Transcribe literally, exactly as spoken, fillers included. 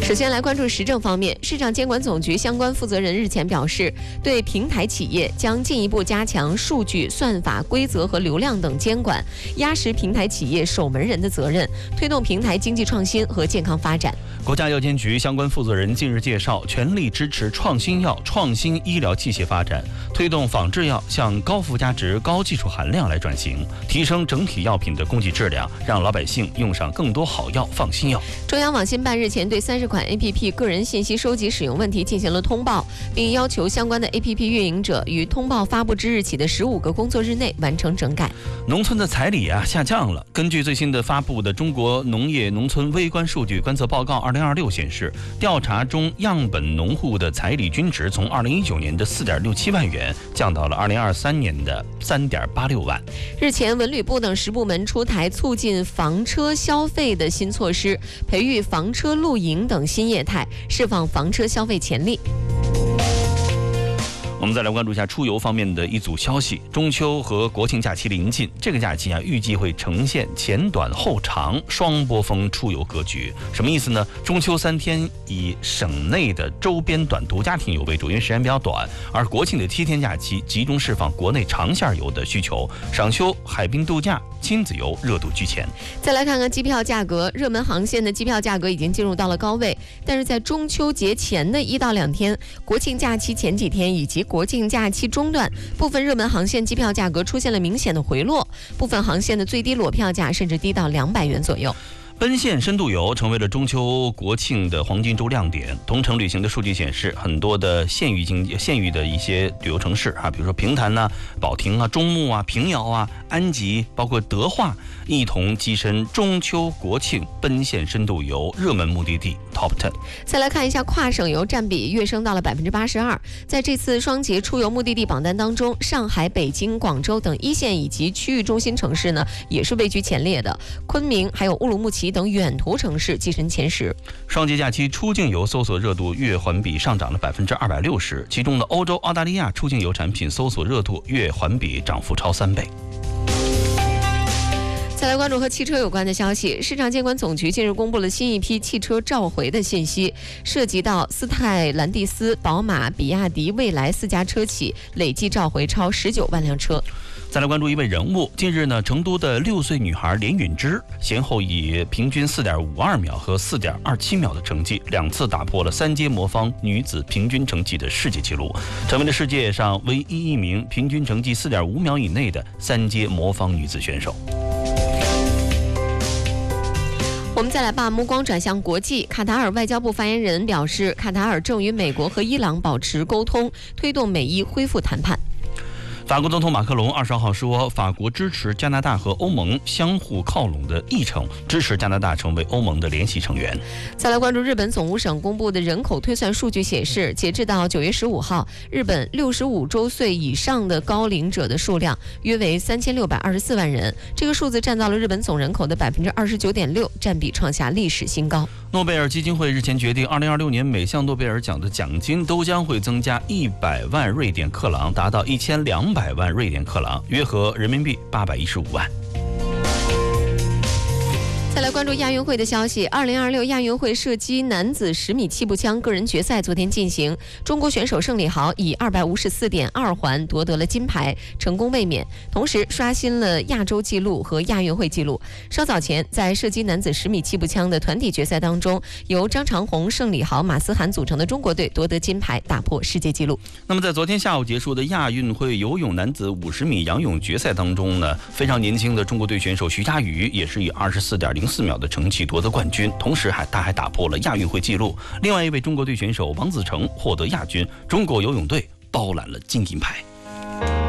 首先来关注时政方面，市场监管总局相关负责人日前表示，对平台企业将进一步加强数据、算法、规则和流量等监管，压实平台企业守门人的责任，推动平台经济创新和健康发展。 国家药监局相关负责人近日介绍，全力支持创新药、创新医疗器械发展，推动仿制药向高附加值、高技术含量来转型，提升整体药品的供给质量，让老百姓用上更多好药、放心药。 中央网信办日前对三十款 A P P 个人信息收集使用问题进行了通报，并要求相关的 A P P 运营者于通报发布之日起的十五个工作日内完成整改。 农村的彩礼啊下降了。根据最新的发布的中国农业农村微观数据观测报告二零二六显示，调查中样本农户的彩礼均值从二零一九年的四点六七万元降到了二零二三年的三点八六万。 日前，文旅部等十部门出台促进房车消费的新措施，培育房车露营等新业态，释放房车消费潜力。 我们再来关注一下出游方面的一组消息。中秋和国庆假期临近，这个假期啊，预计会呈现前短后长双波峰出游格局。什么意思呢？中秋三天以省内的周边短途家庭游为主，因为时间比较短；而国庆的七天假期集中释放国内长线游的需求，赏秋、海滨度假、亲子游热度居前。 再来看看机票价格，热门航线的机票价格已经进入到了高位，但是在中秋节前的一到两天、国庆假期前几天以及国庆假期中段，部分热门航线机票价格出现了明显的回落，部分航线的最低裸票价甚至低到两百元左右。 奔现深度游成为了中秋国庆的黄金周亮点。同程旅行的数据显示，很多的县域经济、县域的一些旅游城市啊，比如说平潭呐、啊、保亭啊、中牟啊、平遥啊、安吉，包括德化，一同跻身中秋国庆奔现深度游热门目的地 Top 十。 再来看一下跨省游占比跃升到了百分之八十二。在这次双节出游目的地榜单当中，上海、北京、广州等一线以及区域中心城市呢，也是位居前列的。昆明还有乌鲁木齐等远途城市跻身前十。 双节假期出境游搜索热度月环比上涨了百分之二百六十，其中的欧洲、澳大利亚出境游产品搜索热度月环比涨幅超三倍。 再来关注和汽车有关的消息，市场监管总局近日公布了新一批汽车召回的信息，涉及到斯泰兰蒂斯、宝马、比亚迪、蔚来四家车企，累计召回超十九万辆车。 再来关注一位人物，近日呢，成都的六岁女孩连允之先后以平均四点五二秒和四点二七秒的成绩，两次打破了三阶魔方女子平均成绩的世界纪录，成为了世界上唯一一名平均成绩四点五秒以内的三阶魔方女子选手。 我们再来把目光转向国际，卡塔尔外交部发言人表示，卡塔尔正与美国和伊朗保持沟通，推动美伊恢复谈判。 法国总统马克龙二十号说，法国支持加拿大和欧盟相互靠拢的议程，支持加拿大成为欧盟的联席成员。 再来关注日本总务省公布的人口推算数据显示，截至到九月十五号，日本六十五周岁以上的高龄者的数量约为三千六百二十四万人，这个数字占到了日本总人口的百分之二十九点六，占比创下历史新高。 诺贝尔基金会日前决定，二零二六年每项诺贝尔奖的奖金都将会增加一百万瑞典克朗，达到一千两百万瑞典克朗，约合人民币八百一十五万。 再来关注亚运会的消息，二零二六亚运会射击男子十米气步枪个人决赛昨天进行，中国选手盛礼豪以二百五十四点二环夺得了金牌，成功卫冕，同时刷新了亚洲纪录和亚运会纪录。稍早前，在射击男子十米气步枪的团体决赛当中，由张长虹、盛礼豪、马思涵组成的中国队夺得金牌，打破世界纪录。 那么在昨天下午结束的亚运会游泳男子五十米仰泳决赛当中呢，非常年轻的中国队选手徐嘉余也是以二十四点零四秒的成绩夺得冠军，同时还他还打破了亚运会纪录。另外一位中国队选手王子成获得亚军，中国游泳队包揽了金银牌。